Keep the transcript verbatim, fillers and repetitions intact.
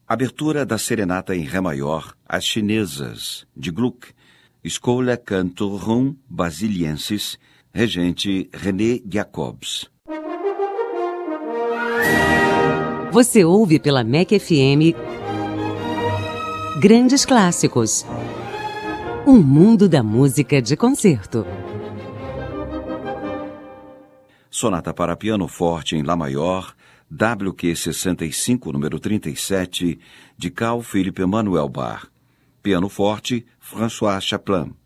Abertura da Serenata em Ré maior, As Chinesas, de Gluck, Schola Cantorum Basiliensis, regente René Jacobs. Você ouve pela M E C F M Grandes Clássicos. Um mundo da música de concerto. Sonata para piano forte em Lá maior, W Q sessenta e cinco, número trinta e sete, de Carl Philipp Emanuel Bach. Piano forte, François Chaplin.